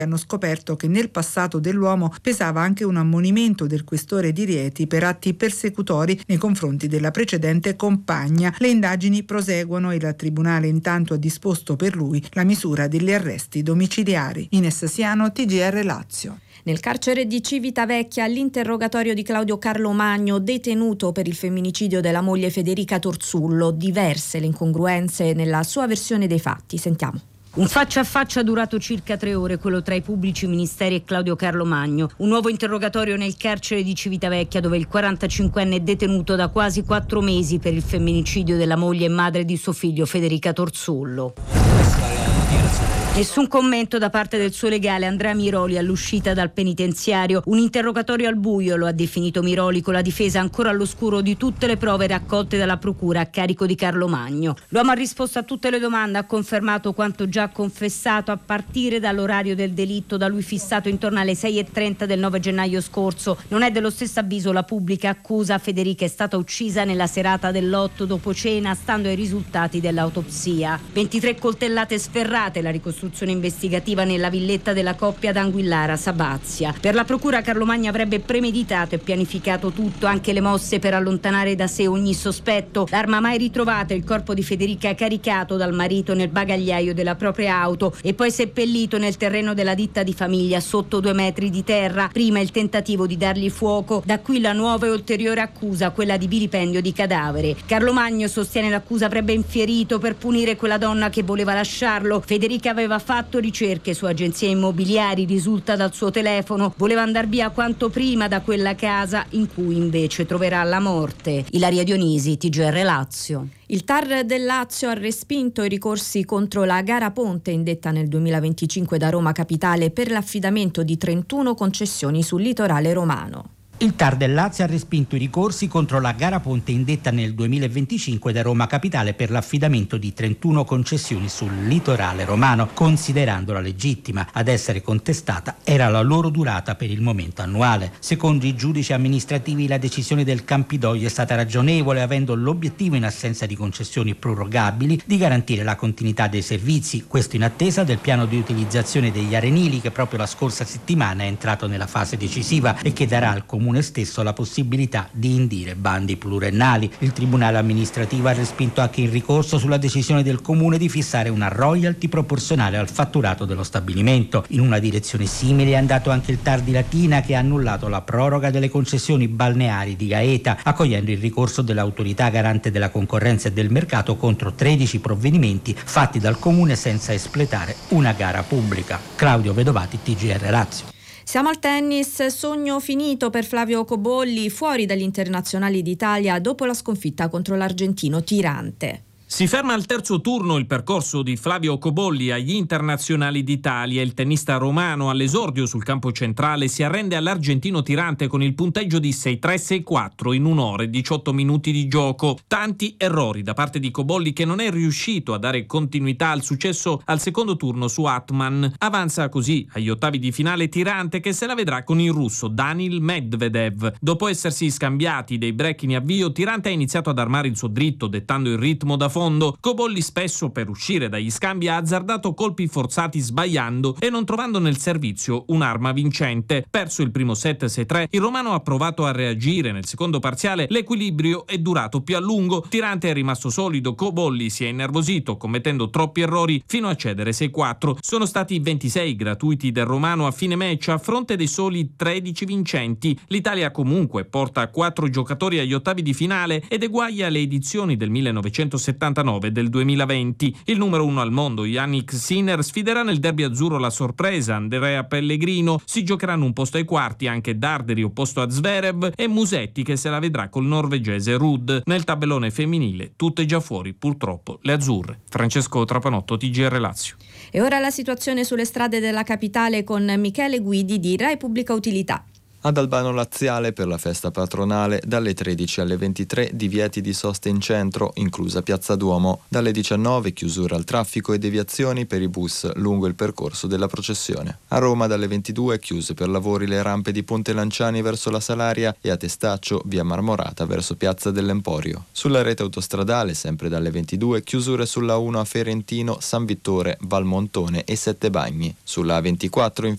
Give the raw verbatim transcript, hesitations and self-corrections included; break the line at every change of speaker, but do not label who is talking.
hanno scoperto che nel passato dell'uomo pesava anche un ammonimento del questore di Rieti per atti persecutori nei confronti della precedente compagna. Le indagini proseguono e il tribunale intanto ha disposto per lui la misura degli arresti domiciliari. Ines Siano, T G R Lazio.
Nel carcere di Civitavecchia l'interrogatorio di Claudio Carlo Magno, detenuto per il femminicidio della moglie Federica Torzullo. Diverse le incongruenze nella sua versione dei fatti. Sentiamo.
Un faccia a faccia durato circa tre ore, quello tra i pubblici ministeri e Claudio Carlo Magno. Un nuovo interrogatorio nel carcere di Civitavecchia, dove il quarantacinquenne è detenuto da quasi quattro mesi per il femminicidio della moglie e madre di suo figlio Federica Torzullo. Nessun commento da parte del suo legale Andrea Miroli all'uscita dal penitenziario. Un interrogatorio al buio, lo ha definito Miroli, con la difesa ancora all'oscuro di tutte le prove raccolte dalla procura a carico di Carlo Magno. L'uomo ha risposto a tutte le domande, ha confermato quanto già confessato a partire dall'orario del delitto, da lui fissato intorno alle sei e trenta del nove gennaio scorso. Non è dello stesso avviso la pubblica accusa. Federica è stata uccisa nella serata dell'otto dopo cena, stando ai risultati dell'autopsia. ventitré coltellate sferrate, la ricostruzione investigativa nella villetta della coppia d'Anguillara, Sabazia. Per la procura Carlo Magno avrebbe premeditato e pianificato tutto, anche le mosse per allontanare da sé ogni sospetto. L'arma mai ritrovata, il corpo di Federica caricato dal marito nel bagagliaio della propria auto e poi seppellito nel terreno della ditta di famiglia sotto due metri di terra. Prima il tentativo di dargli fuoco, da qui la nuova e ulteriore accusa, quella di vilipendio di cadavere. Carlo Magno sostiene l'accusa avrebbe infierito per punire quella donna che voleva lasciarlo. Federica aveva fatto ricerche su agenzie immobiliari, risulta dal suo telefono. Voleva andar via quanto prima da quella casa, in cui invece troverà la morte. Ilaria Dionisi, T G R Lazio.
Il T A R del Lazio ha respinto i ricorsi contro la gara ponte indetta nel duemilaventicinque da Roma Capitale per l'affidamento di trentuno concessioni sul litorale romano.
Il T A R del Lazio ha respinto i ricorsi contro la gara ponte indetta nel duemilaventicinque da Roma Capitale per l'affidamento di trentuno concessioni sul litorale romano, considerandola legittima. Ad essere contestata era la loro durata, per il momento annuale. Secondo i giudici amministrativi la decisione del Campidoglio è stata ragionevole, avendo l'obiettivo, in assenza di concessioni prorogabili, di garantire la continuità dei servizi. Questo in attesa del piano di utilizzazione degli arenili, che proprio la scorsa settimana è entrato nella fase decisiva e che darà al comune stesso la possibilità di indire bandi pluriennali. Il Tribunale amministrativo ha respinto anche il ricorso sulla decisione del comune di fissare una royalty proporzionale al fatturato dello stabilimento. In una direzione simile è andato anche il T A R di Latina, che ha annullato la proroga delle concessioni balneari di Gaeta, accogliendo il ricorso dell'autorità garante della concorrenza e del mercato contro tredici provvedimenti fatti dal comune senza espletare una gara pubblica. Claudio Vedovati, T G R Lazio.
Siamo al tennis, sogno finito per Flavio Cobolli, fuori dagli internazionali d'Italia dopo la sconfitta contro l'argentino Tirante.
Si ferma al terzo turno il percorso di Flavio Cobolli agli internazionali d'Italia. Il tennista romano all'esordio sul campo centrale si arrende all'argentino Tirante con il punteggio di sei tre sei quattro in un'ora e diciotto minuti di gioco. Tanti errori da parte di Cobolli, che non è riuscito a dare continuità al successo al secondo turno su Atman. Avanza così agli ottavi di finale Tirante, che se la vedrà con il russo Daniil Medvedev. Dopo essersi scambiati dei break in avvio, Tirante ha iniziato ad armare il suo dritto, dettando il ritmo da fondo. Cobolli spesso, per uscire dagli scambi, ha azzardato colpi forzati sbagliando e non trovando nel servizio un'arma vincente. Perso il primo set sei tre, il romano ha provato a reagire nel secondo parziale, l'equilibrio è durato più a lungo, Tirante è rimasto solido, Cobolli si è innervosito commettendo troppi errori fino a cedere sei quattro. Sono stati ventisei gratuiti del romano a fine match a fronte dei soli tredici vincenti. L'Italia comunque porta quattro giocatori agli ottavi di finale ed eguaglia le edizioni del millenovecentosettantanove e del duemilaventi. Il numero uno al mondo, Yannick Sinner, sfiderà nel derby azzurro la sorpresa Andrea Pellegrino. Si giocheranno un posto ai quarti anche Darderi opposto a Zverev e Musetti, che se la vedrà col norvegese Ruud. Nel tabellone femminile tutte già fuori purtroppo le azzurre. Francesco Trapanotto, T G R Lazio.
E ora la situazione sulle strade della capitale con Michele Guidi di Rai Pubblica Utilità.
Ad Albano Laziale, per la festa patronale, dalle tredici alle ventitré divieti di sosta in centro, inclusa Piazza Duomo. Dalle diciannove chiusura al traffico e deviazioni per i bus lungo il percorso della processione. A Roma dalle ventidue chiuse per lavori le rampe di Ponte Lanciani verso la Salaria e a Testaccio via Marmorata verso Piazza dell'Emporio. Sulla rete autostradale, sempre dalle ventidue, chiusure sulla uno a Ferentino, San Vittore, Valmontone e Sette Bagni. Sulla A ventiquattro infine